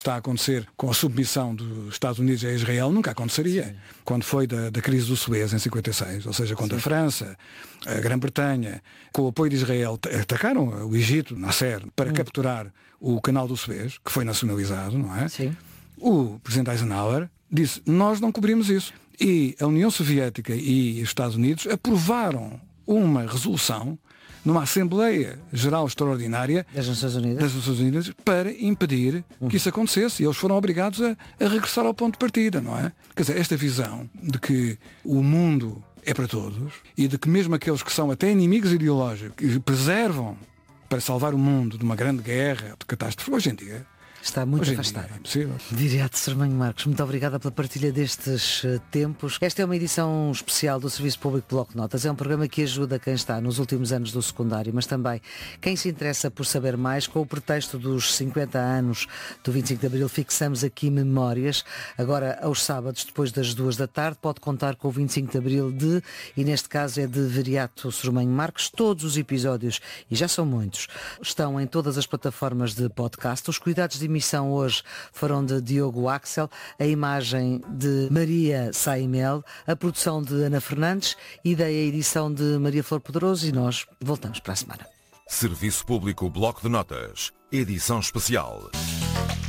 está a acontecer com a submissão dos Estados Unidos a Israel nunca aconteceria. Sim. Quando foi da crise do Suez em 56, ou seja, quando a França, a Grã-Bretanha, com o apoio de Israel, atacaram o Egito, Nasser, para capturar o canal do Suez, que foi nacionalizado, não é? Sim. O presidente Eisenhower disse, nós não cobrimos isso. E a União Soviética e os Estados Unidos aprovaram uma resolução numa Assembleia Geral Extraordinária das Nações Unidas para impedir que isso acontecesse. E eles foram obrigados a regressar ao ponto de partida, não é? Quer dizer, esta visão de que o mundo é para todos e de que mesmo aqueles que são até inimigos ideológicos que preservam para salvar o mundo de uma grande guerra, de catástrofe, hoje em dia está muito afastada. É impossível. Viriato Sarmanho Marques, muito obrigada pela partilha destes tempos. Esta é uma edição especial do Serviço Público Bloco de Notas. É um programa que ajuda quem está nos últimos anos do secundário, mas também quem se interessa por saber mais. Com o pretexto dos 50 anos do 25 de Abril, fixamos aqui memórias. Agora, aos sábados, depois das 2 da tarde, pode contar com o 25 de Abril e neste caso é de Viriato Sarmanho Marques. Todos os episódios, e já são muitos, estão em todas as plataformas de podcast. Os cuidados de emissão hoje foram de Diogo Axel, a imagem de Maria Saimel, a produção de Ana Fernandes e da edição de Maria Flor Poderoso, e nós voltamos para a semana. Serviço Público Bloco de Notas, edição especial.